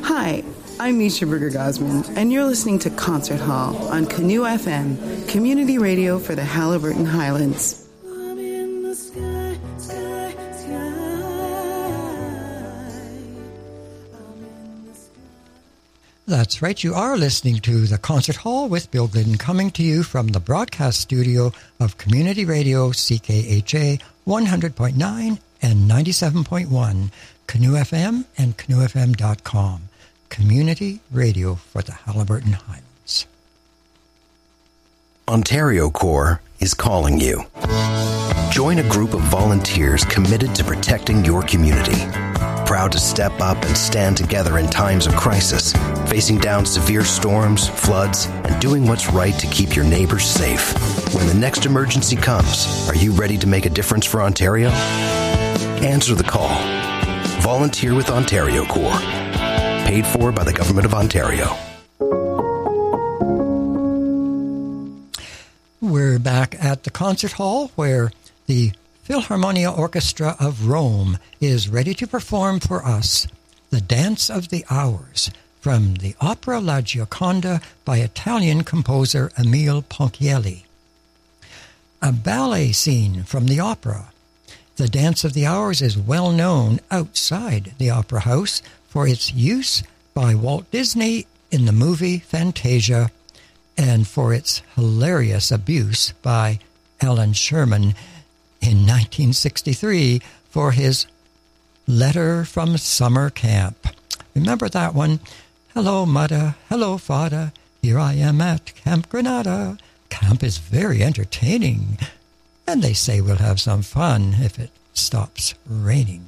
Hi, I'm Misha Berger-Gosman, and you're listening to Concert Hall on Canoe FM, community radio for the Haliburton Highlands. I'm in the sky, sky, sky. I'm in the sky. That's right, you are listening to the Concert Hall with Bill Glidden, coming to you from the broadcast studio of Community Radio CKHA 100.9 and 97.1, Canoe FM and canoefm.com. Community radio for the Haliburton Highlands. Ontario Corps is calling you. Join a group of volunteers committed to protecting your community. Proud to step up and stand together in times of crisis, facing down severe storms, floods, and doing what's right to keep your neighbors safe. When the next emergency comes, are you ready to make a difference for Ontario? Answer the call. Volunteer with Ontario Corps. Paid for by the Government of Ontario. We're back at the Concert Hall where the Philharmonia Orchestra of Rome is ready to perform for us The Dance of the Hours from the opera La Gioconda by Italian composer Emile Ponchielli. A ballet scene from the opera. The Dance of the Hours is well known outside the Opera House for its use by Walt Disney in the movie Fantasia and for its hilarious abuse by Alan Sherman in 1963 for his Letter from Summer Camp. Remember that one? Hello, Mudda. Hello, Fada. Here I am at Camp Granada. Camp is very entertaining. And they say we'll have some fun if it stops raining.